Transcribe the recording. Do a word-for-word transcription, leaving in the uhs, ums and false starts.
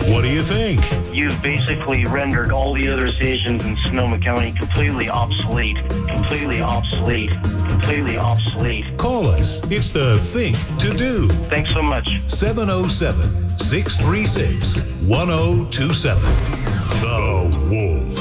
What do you think? You've basically rendered all the other stations in Sonoma County completely obsolete. Completely obsolete. Completely obsolete. Call us. It's the Think to Do. Thanks so much. seven oh seven, six three six, one oh two seven. The Wolf.